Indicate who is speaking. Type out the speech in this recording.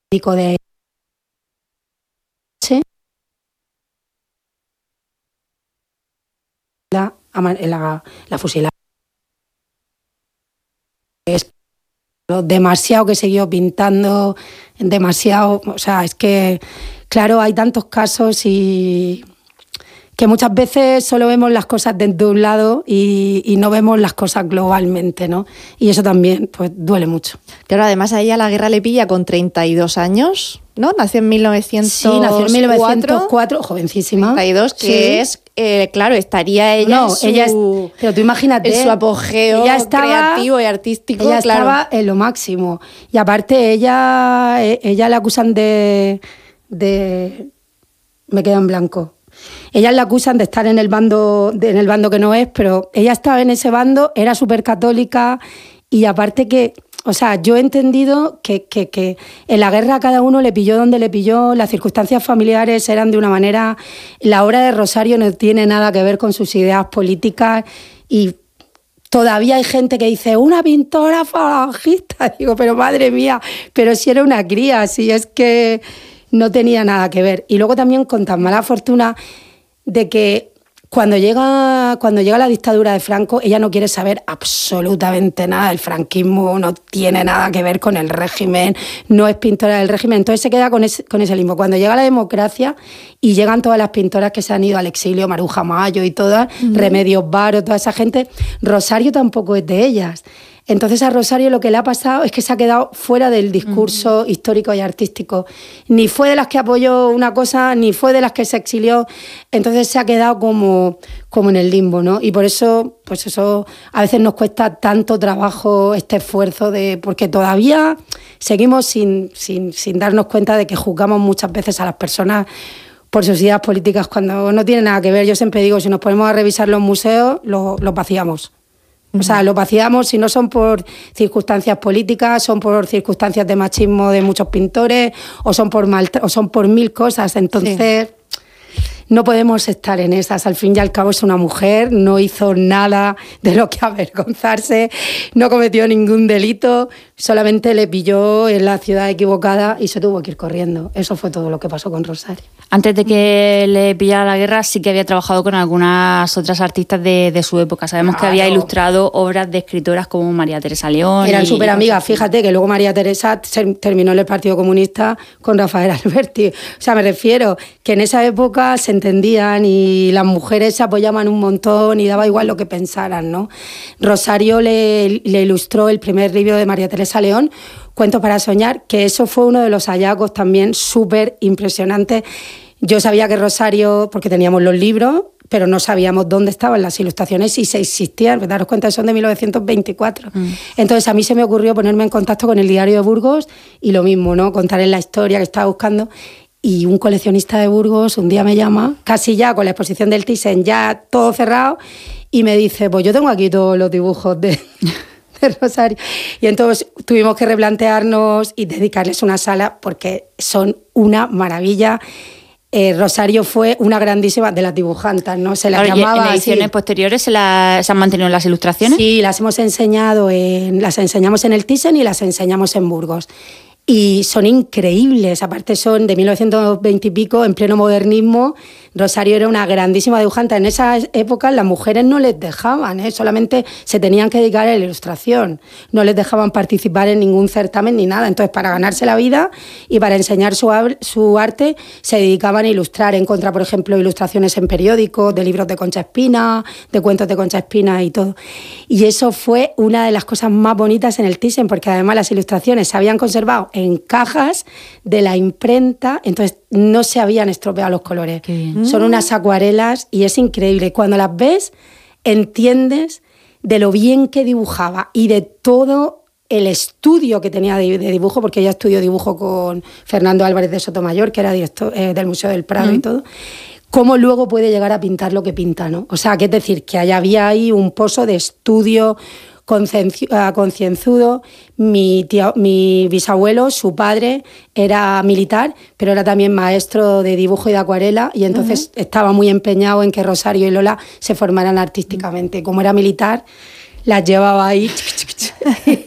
Speaker 1: médico de la fusilada. Es demasiado que siguió pintando, demasiado, o sea, es que, claro, hay tantos casos y que muchas veces solo vemos las cosas desde un lado y no vemos las cosas globalmente, ¿no? Y eso también, pues, duele mucho.
Speaker 2: Claro, además a ella la guerra le pilla con 32 años, ¿no? Nació en 1904.
Speaker 1: Sí, nació en 1904, jovencísima.
Speaker 2: 32, que sí. Claro, estaría ella
Speaker 1: pero tú imagínate,
Speaker 2: en su apogeo creativo y artístico.
Speaker 1: Ella estaba en lo máximo. Y aparte ella la acusan de... Me quedo en blanco. Ellas la acusan de estar en el bando que no es, pero ella estaba en ese bando, era súper católica y aparte que, o sea, yo he entendido que en la guerra a cada uno le pilló donde le pilló, las circunstancias familiares eran de una manera, la obra de Rosario no tiene nada que ver con sus ideas políticas y todavía hay gente que dice, una pintora falangista, digo, pero madre mía, pero si era una cría, si es que no tenía nada que ver. Y luego también con tan mala fortuna de que cuando llega la dictadura de Franco, ella no quiere saber absolutamente nada del franquismo, no tiene nada que ver con el régimen, no es pintora del régimen, entonces se queda con ese limbo. Cuando llega la democracia y llegan todas las pintoras que se han ido al exilio, Maruja Mayo y todas, Remedios Varo, toda esa gente, Rosario tampoco es de ellas. Entonces a Rosario lo que le ha pasado es que se ha quedado fuera del discurso histórico y artístico. Ni fue de las que apoyó una cosa, ni fue de las que se exilió. Entonces se ha quedado como en el limbo, ¿no? Y por eso, pues eso a veces nos cuesta tanto trabajo, este esfuerzo porque todavía seguimos sin darnos cuenta de que juzgamos muchas veces a las personas por sus ideas políticas cuando no tienen nada que ver. Yo siempre digo, si nos ponemos a revisar los museos, los vaciamos. O sea, lo vaciamos si no son por circunstancias políticas, son por circunstancias de machismo de muchos pintores o son por mil cosas. Entonces, no podemos estar en esas. Al fin y al cabo es una mujer, no hizo nada de lo que avergonzarse, no cometió ningún delito, solamente le pilló en la ciudad equivocada y se tuvo que ir corriendo. Eso fue todo lo que pasó con Rosario.
Speaker 3: Antes de que le pillara la guerra sí que había trabajado con algunas otras artistas de su época. Sabemos que había ilustrado obras de escritoras como María Teresa León.
Speaker 1: Eran súper amigas. Fíjate que luego María Teresa terminó en el Partido Comunista con Rafael Alberti. O sea, me refiero que en esa época se entendían y las mujeres se apoyaban un montón y daba igual lo que pensaran, ¿no? Rosario le ilustró el primer libro de María Teresa León, Cuentos para soñar, que eso fue uno de los hallazgos también súper impresionantes. Yo sabía que Rosario, porque teníamos los libros, pero no sabíamos dónde estaban las ilustraciones y si existían. Daros cuenta, son de 1924. Entonces a mí se me ocurrió ponerme en contacto con el Diario de Burgos y lo mismo, ¿no? Contarles la historia que estaba buscando. Y un coleccionista de Burgos un día me llama, casi ya con la exposición del Thyssen, ya todo cerrado, y me dice, pues yo tengo aquí todos los dibujos de Rosario. Y entonces tuvimos que replantearnos y dedicarles una sala porque son una maravilla. Rosario fue una grandísima de las dibujantas, ¿no? Se las llamaba
Speaker 3: ¿En ediciones
Speaker 1: así.
Speaker 3: posteriores se han mantenido las ilustraciones?
Speaker 1: Sí, las enseñamos en el Thyssen y las enseñamos en Burgos. Y son increíbles, aparte son de 1920 y pico, en pleno modernismo. Rosario era una grandísima dibujante. En esa época las mujeres no les dejaban, solamente se tenían que dedicar a la ilustración. No les dejaban participar en ningún certamen ni nada. Entonces, para ganarse la vida y para enseñar su arte, se dedicaban a ilustrar. En contra, por ejemplo, ilustraciones en periódicos, de libros de Concha Espina, de cuentos de Concha Espina y todo. Y eso fue una de las cosas más bonitas en el Thyssen, porque además las ilustraciones se habían conservado en cajas de la imprenta, entonces no se habían estropeado los colores. Son unas acuarelas y es increíble. Cuando las ves, entiendes de lo bien que dibujaba y de todo el estudio que tenía de dibujo, porque ella estudió dibujo con Fernando Álvarez de Sotomayor, que era director del Museo del Prado y todo. Cómo luego puede llegar a pintar lo que pinta, ¿no? O sea, que es decir, que había ahí un pozo de estudio concienzudo. Mi bisabuelo, su padre, era militar, pero era también maestro de dibujo y de acuarela, y entonces estaba muy empeñado en que Rosario y Lola se formaran artísticamente. Como era militar, las llevaba ahí